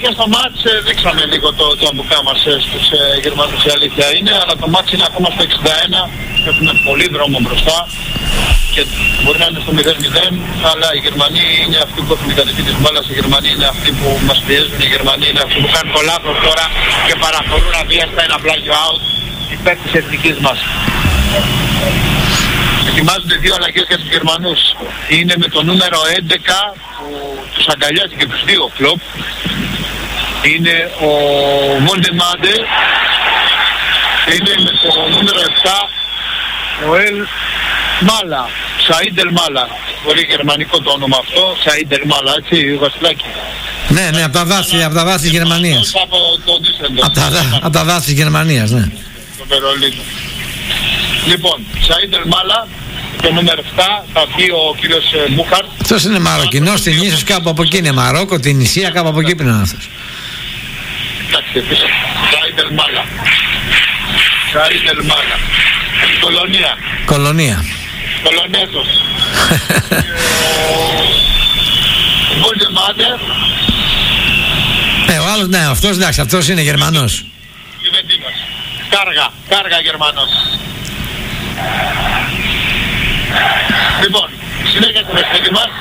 συνέχεια στο μάτς δείξαμε λίγο το αμπουκά μας στους Γερμανούς, η αλήθεια είναι, αλλά το μάτς είναι ακόμα στο 61, έχουμε πολύ δρόμο μπροστά και μπορεί να είναι στο 0-0, αλλά οι Γερμανοί είναι αυτοί που έχουν κατευθύνει της μπάλας, οι Γερμανοί είναι αυτοί που μας πιέζουν, οι Γερμανοί είναι αυτοί που κάνουν το λάθος τώρα και παραχωρούν αβίαστα ένα πλάγιο out υπέρ της εθνικής μας. Ετοιμάζονται δύο αλλαγές για τους Γερμανούς. Είναι με το νούμερο 11 που τους αγκαλιάζει και τους δύο Κλοπ. Είναι ο Βολτεμάντε. Είναι με το νούμερο 7 ο Ελ Μάλα. Σαΐντ Ελ Μάλα. Πολύ γερμανικό το όνομα αυτό. Σαΐντ Ελ Μάλα, έτσι, Βασιλάκη. Ναι, από τα δάση της Γερμανίας. Από τα δάση της Γερμανίας, ναι. Το Βερολίνο. Λοιπόν, Σαΐντ Ελ Μάλα, το νούμερο 7, θα βγει ο κύριος Μπούχαρτ. Αυτός είναι Μαροκινός, την ίσως κάπου από εκεί είναι Μαρόκο, την Ισία, κάπου από εκεί είναι αυτός. Εντάξει, επίσης, Σαΐντ Ελ Μάλα. Σαΐντ Ελ Μάλα. Κολονία. Κολονέζος. Ο Βολτεμάντερ. Ο άλλος, ναι, αυτός εντάξει, αυτός είναι Γερμανός. Γιουβεντίνος. Κάργα Γερμανός. Λοιπόν, συνέχεια το παιχνίδι μας.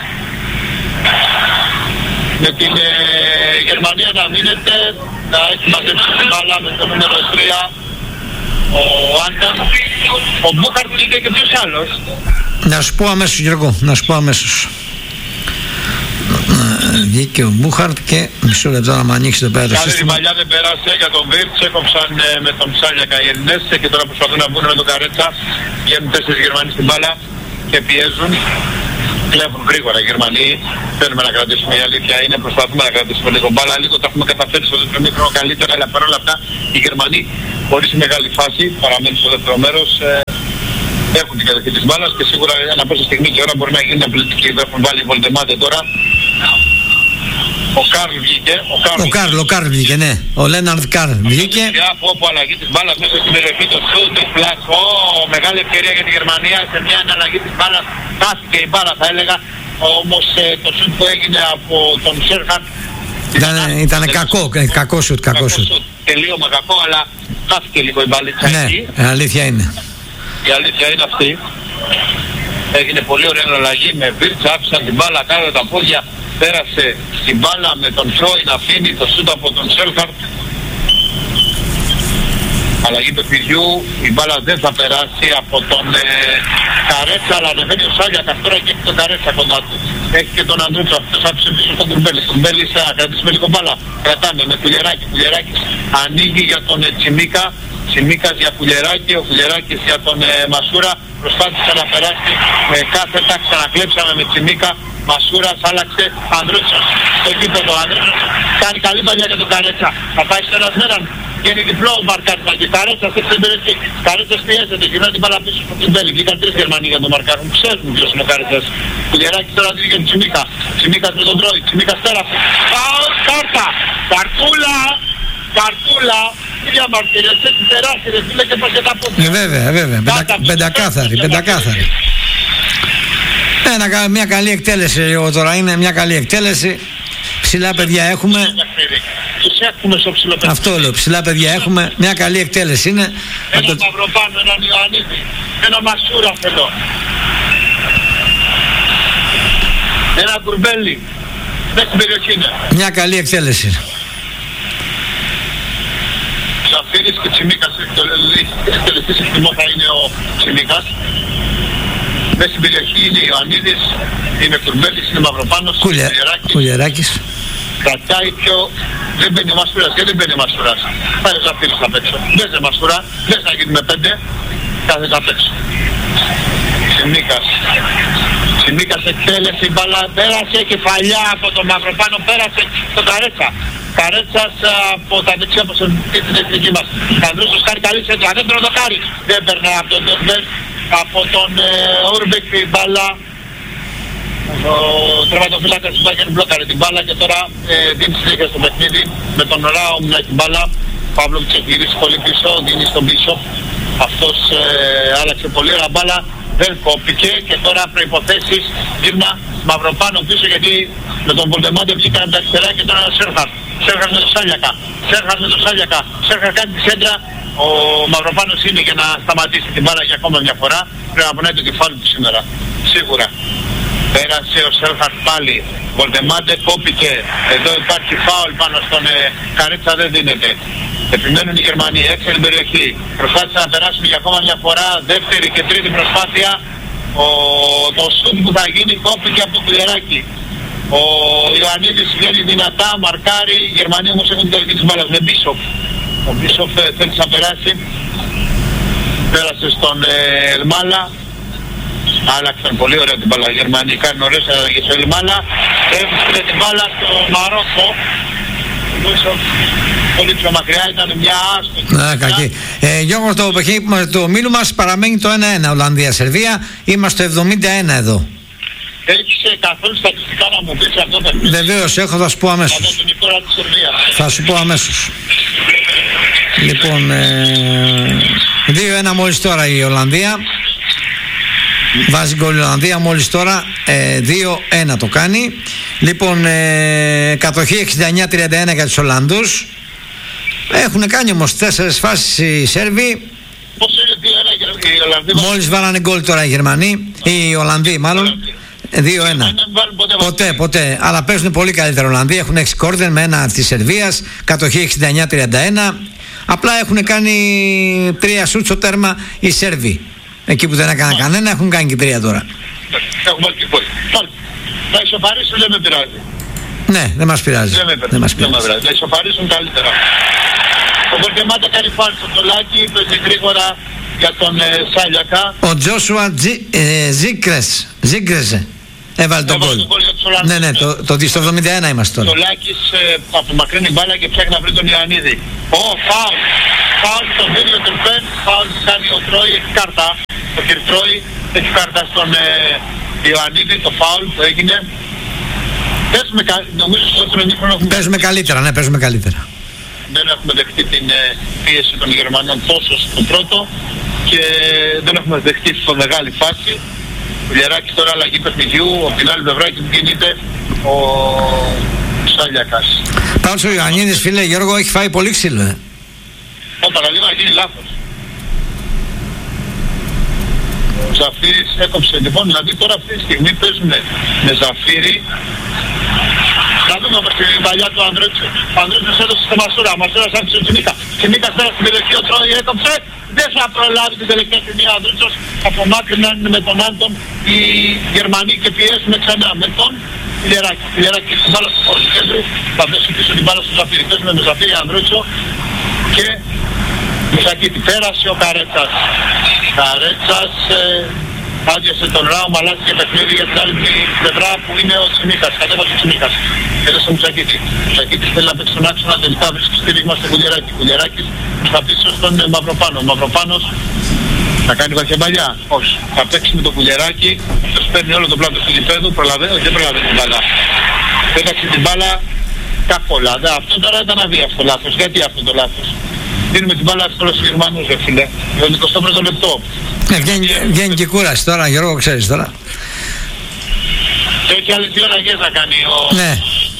Με την Γερμανία να μείνετε, να έχει μαζέψει την μπάλα με το νούμερο 3. Ο Άνταν, ο Μπούχαρτ βγήκε και ποιος άλλος. Να σου πω αμέσως, Γιώργο, να σου πω αμέσως. Βγήκε ο Μπούχαρτ και μισό λεπτό να μου ανοίξει το πέρα το σύστημα. Καλή μαλλιά δεν πέρασε για τον Βίρτς, έκοψαν με τον Ψάλιακα οι Ελληνές και τώρα προσπαθούν να μπουν με τον Καρέτσα. Βγαίνουν 4 Γερμανοί στην μπάλα και πιέζουν. Κλέβουν γρήγορα οι Γερμανοί. Θέλουμε να κρατήσουμε, η αλήθεια είναι, προσπαθούμε να κρατήσουμε λίγο μπάλα. Λίγο το έχουμε καταφέρει στο δεύτερο μήχρονο καλύτερα, αλλά παρόλα αυτά οι Γερμανοί χωρίς μεγάλη φάση παραμένουν στο δεύτερο μέρος. Έχουν την κατοχή της μπάλας και σίγουρα ανά πάσα στιγμή και ώρα μπορεί να γίνει απλητική. Δεν έχουν βάλει Βολτεμάντε τώρα. Ο Καρλ βγήκε. Ο Καρλ βγήκε, ναι. Ο Λέναρντ Καρλ βγήκε. Από αλλαγή της μπάλας μέσα στην περιοχή του σούτ, του φλας. Μεγάλη ευκαιρία για τη Γερμανία σε μια αναλλαγή της μπάλας. Χάθηκε η μπάλα θα έλεγα. Όμως το σούτ που έγινε από τον Σέρχαρτ ήταν κακό σούτ. Τελείωμα κακό, αλλά χάθηκε λίγο η μπάλιτσα εκεί. Ναι, αλήθεια είναι. Η αλήθεια είναι αυτή. Έγινε πολύ ωραία αλλαγή με Βίρτς, άφησαν την μπάλα κάτω τα πόδια. Πέρασε την μπάλα με τον Φρόι να αφήνει το σούτ από τον Σέλχαρτ. Αλλαγή παιχνιδιού, η μπάλα δεν θα περάσει από τον Καρέτσα, αλλά ανεβαίνει ο Σάλιακας τώρα και έχει τον Καρέτσα κοντά του. Έχει και τον Αντρούτσο, αυτός άφησε πίσω στον Κουρμπέλη. Κουρμπέλη θα κρατήσουμε λίγο μπάλα. Κρατάμε με Κουλιεράκη. Κουλιεράκης ανοίγει για τον Τσιμίκα. Τσιμίκας για Κουλιεράκη, ο Κουλιεράκης για τον Μασούρα. Προσπάθησε να περάσει κάθετα, ξανακλέψαμε με Τσιμίκα. Μασούρας άλλαξε, Ανδρούτσος στο γήπεδο. Ανδρούτσος κάνει καλή παλιά για τον Καρέτσα. Θα πάει σε ένας μέραν, γίνει διπλό μαρκάρισμα και Καρέτσας έχει την περιοχή. Καρέτσας πιέζεται, γυρνάει την μπάλα πίσω στο Κιμπέλη. Βγήκαν 3 Γερμανοί για τον μαρκάρουν. Ξέρουν ποιος είναι ο Καρέτσας. Κουλιεράκης τώρα δίνει για τον Τσιμίκα. Τσιμίκας με τον Τρόι. Τσιμίκας πέρασε. Κάρτα! Καρτούλα! Τι διαμαρτυρίες, έτσι περάσει ρε φίλε και πάει και τα πόδια. Βέβαια, πεντακάθαρη. Μια καλή εκτέλεση τώρα είναι, μια καλή εκτέλεση. Ψηλά παιδιά έχουμε. Τους έχουμε στο ψηλό παιδί. Αυτό λέω, ψηλά παιδιά έχουμε. Μια καλή εκτέλεση είναι. Ένα Μαυροπάνο, έναν Ιωαννίδη, ένα Μασούρα θέλω. Ένα Κουρμπέλι. Μέσα στην περιοχή είναι. Μια καλή εκτέλεση. Ζαφύρης και Τσιμίκας. Εκτελεστής εκτιμώ θα είναι ο Τσιμίκας. Μέσα στην περιοχή είναι Ιωαννίδης, είναι Κουρμπέλης, είναι Μαυροπάνος, Κουλιεράκης. Κρατάει πιο... Δεν μπαίνει ο Μασούρας και δεν μπαίνει ο Μασούρας. Πάει ο Ζαφύρης απ' έξω. Μπες ρε Μασούρα, μπες να γίνει με 5, κάθεται απ' έξω. Τσιμίκας εκτέλεση, μπάλα πέρασε, κεφαλιά από τον Μαυροπάνο, πέρασε στον Καρέτσα. Καρέτσας από τα δεξιά από την εθνική μας. Ανδρούσος κάνει καλή σέντρα, δεν τον δοκάρει. Δεν περνάει από τον Ντοσμπέρ. Από τον Ούρμπεκ την μπάλα. Ο τερματοφύλακας του Μπάκερ μπλόκαρε την μπάλα και τώρα δίνει συνέχεια στο παιχνίδι με τον Ράουμ να την μπάλα. Παύλοβιτς έχει γυρίσει πολύ πίσω, δίνει στον πίσω. Αυτός άλλαξε πολύ ωραία μπάλα. δεν κόπηκε και τώρα προϋποθέσεις γύρμα Μαυροπάνο πίσω, γιατί με τον Βολτεμόντε βγήκαν τα αριστερά και τώρα Σέρχαρτ με το Σάλιακα, Σέρχαρτ κάνει τη σέντρα, ο Μαυροπάνος είναι για να σταματήσει την μπάλα για ακόμα μια φορά, πρέπει να πονάει το κεφάλι του σήμερα, σίγουρα. Πέρασε ο Σέρχαρτ πάλι, Βολτεμόντε κόπηκε, εδώ υπάρχει φάουλ πάνω στον Καρέτσα, δεν δίνεται. Επιμένουν οι Γερμανοί, έξω την περιοχή, προσπάθησαν να περάσουν για ακόμα μια φορά, δεύτερη και τρίτη προσπάθεια. Το σουτ που θα γίνει κόπηκε από το Κουλιεράκι. Ο Ιωαννίδης βγαίνει δυνατά, μαρκάρει, οι Γερμανοί όμως έχουν την τελική της μπάλας με Μπίσοφ. Ο Μπίσοφ θέλει να περάσει, πέρασε στον Ελμάλα, άλλαξαν πολύ ωραία την μπάλα, οι Γερμανοί κάνουν ωραίες αλλαγές. Ο Ελμάλα έβρισκε την μπάλα στο Μαρόκο. Ο Μπίσοφ πολύ πιο μακριά, ήταν μια άστοχη. Κακή. Γιώργο, το μήλου μας παραμένει το 1-1, Ολλανδία-Σερβία, είμαστε στο 71 εδώ. Έχεις καθόλου στατιστικά να μου πεις αυτό το παιχνίδι? Βεβαίως έχω, θα σου πω αμέσως. Θα σου πω αμέσως. Λοιπόν, 2-1 μόλις τώρα η Ολλανδία. Βάζει γκολ η Ολλανδία μόλις τώρα, 2-1 το κάνει. Λοιπόν, κατοχή 69-31 για τους Ολλανδούς. Έχουν κάνει όμως 4 φάσεις οι Σέρβοι. Πώς είναι 2-1 οι Ολλανδοί? Μόλις βάλανε γκολ τώρα οι Γερμανοί, οι Ολλανδοί μάλλον. 2-1. Ποτέ. Αλλά παίζουν πολύ καλύτερα οι Ολλανδοί. Έχουν 6 κόρνερ με ένα της Σερβίας. Κατοχή 69-31. Απλά έχουν κάνει 3 σουτ στο τέρμα οι Σέρβοι. Εκεί που δεν έκαναν κανένα, έχουν κάνει και 3 τώρα. Έχουμε και πολύ. Θα ισοφαρίσουν, δεν με πειράζει. Ναι, δεν μας πειράζει. Δεν μας πειράζει. Θα ισοφαρίσουν καλύτερα. Ο Βολτεμόντε κάνει φάουλ στο τολάκι, παίζει γρήγορα για τον Σάλιακα. Ο Τζόσουα Ζίγκρεζε έβαλε τον γκολ. Ναι, το 71 είμαστε τώρα. Το Λάκης απομακρύνει μπάλα και ψάχνει να βρει τον Ιωαννίδη. Φάουλ στον ίδιο Τερπέν, φάουλ κάνει ο Τρόι, έχει κάρτα. Ο κ. Τρόι έχει κάρτα στον Ιωαννίδη, το φάουλ που έγινε. Νομίζω στο δεύτερο ημίχρονο παίζουμε καλύτερα, ναι, παίζουμε καλύτερα. Δεν έχουμε δεχτεί την πίεση των Γερμανών τόσο στο πρώτο και δεν έχουμε δεχτεί στο μεγάλη φάση. Ο Λιεράκης τώρα αλλαγή παιχνιδιού, από την άλλη πλευρά και κινείται ο Σάλιακας. Πάντως ο Ιωαννίδης, φίλε Γιώργο, έχει φάει πολύ ξύλο. Παραλίγο να γίνει λάθος. Ο Ζαφύρης έκοψε λοιπόν, δηλαδή τώρα αυτή τη στιγμή παίζουμε με Ζαφύρη. Να δούμε όμως την παλιά του Ανδρέτσου. Ο Ανδρέτσος έδωσε στο Μασούρα, Μασούρας άφησε ο Τσιμίκα. Τσιμίκας πέρα στην περιοχή, ο Τρόι έκοψε. Δεν θα προλάβει την τελευταία στιγμή ο Ανδρέτσος. Απομάκρυναν με τον Άντων οι Γερμανοί και πιέσουν ξανά με τον Λιεράκη. Λιεράκη στην μπάλα στο χώρο του κέντρου, θα δώσει πίσω την μπάλα στο Ζαφύρη. Παίζουμε με Ζαφύρη, Ανδρέτσο και Μουσακίτη. Πέρασε ο Καρέτσας. Καρέτσας άδειασε τον Ράουμ, αλλάζει και παιχνίδι για την άλλη πλευρά που είναι ο Τσιμίκας. Κατέβασε ο Τσιμίκας. Έδωσε ο Μουσακίτη. Μουσακίτης θέλει να παίξει τον άξονα, τελικά βρίσκει στήριγμα στο Κουλιεράκι. Κουλιεράκης θα πίσω στον Μαυροπάνο. Ο Μαυροπάνος θα κάνει βαθιαμπαλιά. Όχι. Θα παίξει με το Κουλιεράκι. Αυτός παίρνει όλο το πλάτο του γηπέδου. Δεν προλαβαίνει την μπάλα. Πέταξε την μπάλα κάκολα. Αυτό τώρα ήταν αβίαστο λάθος. Γιατί αυτό το λάθος? Δίνουμε την μπάλα στους Γερμανούς, ρε φίλε. Το 21ο λεπτό. Βγαίνει και κούραση τώρα, Γιώργο, ξέρεις τώρα. Και έχει άλλες 2 αλλαγές να κάνει ο... Ναι.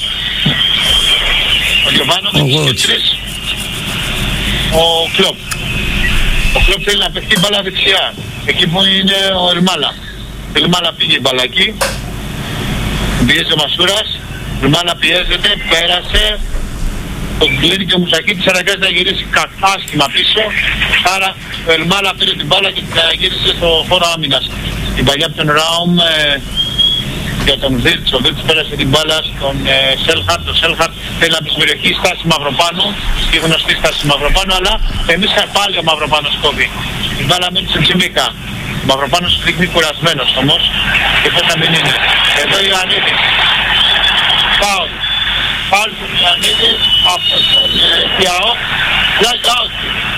Ο Γιωβάνοβιτς και 3. Ο Κλόπ. Ο Κλόπ θέλει να παιχτεί μπάλα δεξιά. Εκεί που είναι ο Ελμάλα. Ο Ελμάλα πήγε η μπάλα εκεί. Πιέζει ο Μασούρας. Ο Ελμάλα πιέζεται, πέρασε. Τον κλείνει και ο Μουσακίτης αναγκάζει να γυρίσει άσχημα πίσω. Άρα ο Ελμάλα πήρε την μπάλα και την γύρισε στο χώρο άμυνας. Την παλιά από τον Ράουμ για τον Βίρτς. Ο Βίρτς πέρασε την μπάλα στον Σέλχαρτ. Ο Σέλχαρτ θέλει να πει στην περιοχή στάση Μαυροπάνου. Η γνωστή στάση Μαυροπάνου, αλλά εμείς πάλι ο Μαυροπάνος κόβει. Την μπάλα μένει στην Τσιμίκα. Ο Μαυροπάνος δείχνει κουρασμένος όμως και πώς να μην είναι. Εδώ ο Ιωαννίδης. Φάουλ. Φάουλ του Ιωαννίδη από τον Πιαό. Flash out.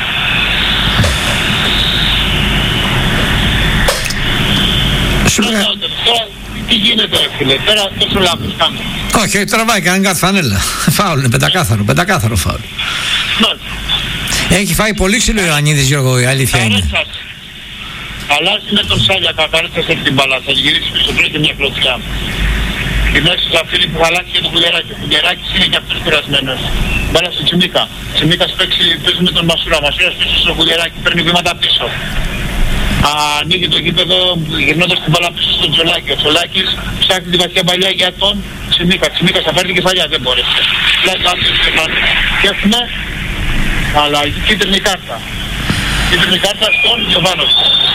Τι γίνεται, φίλε, πέρα τόσο λάθος κάνουμε. Όχι, τραβάει κανένα κάθε φανέλα. Φάουλ είναι, πεντακάθαρο φάουλ. Έχει φάει πολύ ξύλο ο Ιωαννίδης, Γιώργο, η αλήθεια είναι. Αλλάζει με τον Σάλια, Κακαρέτσα σε την μπάλα, θα γυρίσει πίσω, τρώει μια κλωτσιά. Την έξω θα φίλη που θα αλλάξει και το Κουλιεράκι. Ο Κουλιεράκης είναι και αυτός κουρασμένος. Μπάλα στο Τσιμίκα. Τσιμίκας παίζει με τον Μασούρα. Μασούρας πίσω στο Κουλιεράκι, παίρνει βήματα πίσω. Ανοίγει το γήπεδο γυρνώντας την μπάλα πίσω στον Τζολάκη. Ο Τζολάκης ψάχνει τη βαθιά παλιά για τον Τσιμίκα. Τσιμίκας θα πάρει την κεφαλιά, δεν μπόρεσε. Και έχουμε αλλαγή, κίτρινη κάρτα. Κίτρινη κάρτα στον Γιωβάνοβιτς.